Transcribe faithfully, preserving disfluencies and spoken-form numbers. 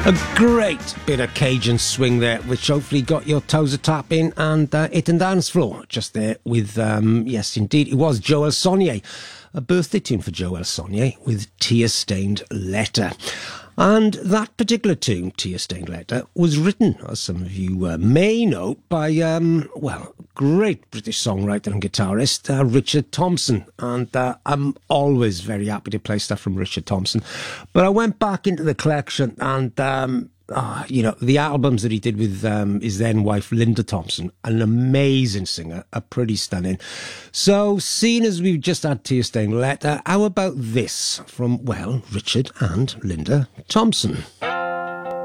A great bit of Cajun swing there, which hopefully got your toes a tapping and uh, it and dance floor. Just there with, um, yes, indeed, it was Joel Sonnier. A birthday tune for Joel Sonnier with Tear-Stained Letter. And that particular tune, Tear-Stained Letter, was written, as some of you uh, may know, by, um, well, great British songwriter and guitarist, uh, Richard Thompson. And uh, I'm always very happy to play stuff from Richard Thompson. But I went back into the collection and, um, oh, you know, the albums that he did with um, his then wife, Linda Thompson, an amazing singer, a pretty stunning. So, seeing as we've just had Tear-Stained Letter, how about this from, well, Richard and Linda Thompson?